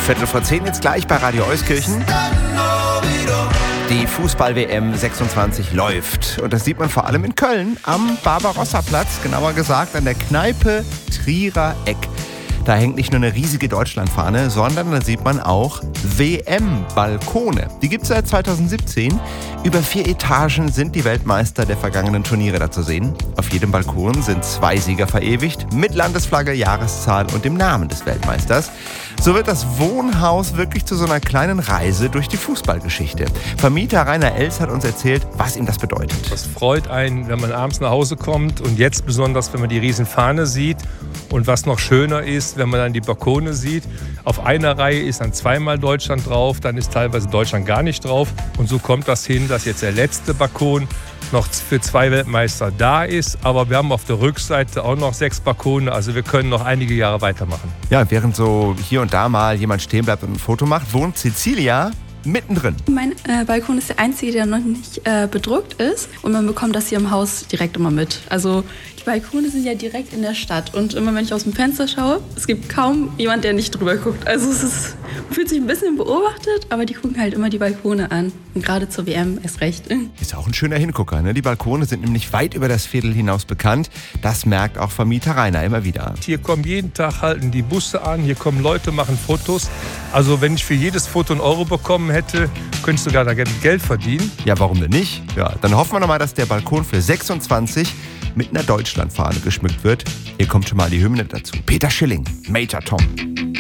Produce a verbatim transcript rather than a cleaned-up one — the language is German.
Viertel vor zehn jetzt gleich bei Radio Euskirchen. Die Fußball-W M sechsundzwanzig läuft. Und das sieht man vor allem in Köln am Barbarossa-Platz, genauer gesagt an der Kneipe Trierer Eck. Da hängt nicht nur eine riesige Deutschlandfahne, sondern da sieht man auch W M-Balkone. Die gibt es seit zweitausendsiebzehn. Über vier Etagen sind die Weltmeister der vergangenen Turniere da zu sehen. Auf jedem Balkon sind zwei Sieger verewigt, mit Landesflagge, Jahreszahl und dem Namen des Weltmeisters. So wird das Wohnhaus wirklich zu so einer kleinen Reise durch die Fußballgeschichte. Vermieter Rainer Els hat uns erzählt, was ihm das bedeutet. Das freut einen, wenn man abends nach Hause kommt und jetzt besonders, wenn man die Riesenfahne sieht. Und was noch schöner ist, wenn man dann die Balkone sieht, auf einer Reihe ist dann zweimal Deutschland drauf, dann ist teilweise Deutschland gar nicht drauf. Und so kommt das hin, dass jetzt der letzte Balkon noch für zwei Weltmeister da ist. Aber wir haben auf der Rückseite auch noch sechs Balkone, also wir können noch einige Jahre weitermachen. Ja, während so hier und da mal jemand stehen bleibt und ein Foto macht, wohnt Cecilia mittendrin. Mein äh, Balkon ist der einzige, der noch nicht äh, bedruckt ist. Und man bekommt das hier im Haus direkt immer mit. Also die Balkone sind ja direkt in der Stadt. Und immer wenn ich aus dem Fenster schaue, es gibt kaum jemand, der nicht drüber guckt. Also es ist, man fühlt sich ein bisschen beobachtet, aber die gucken halt immer die Balkone an. Und gerade zur W M erst recht. Ist auch ein schöner Hingucker, ne? Die Balkone sind nämlich weit über das Viertel hinaus bekannt. Das merkt auch Vermieter Rainer immer wieder. Hier kommen jeden Tag halten die Busse an, hier kommen Leute, machen Fotos. Also wenn ich für jedes Foto einen Euro bekommen hätte, könnte ich sogar da Geld verdienen. Ja, warum denn nicht? Ja, dann hoffen wir nochmal, dass der Balkon für sechsundzwanzig mit einer Deutschlandfahne geschmückt wird. Hier kommt schon mal die Hymne dazu. Peter Schilling, Major Tom.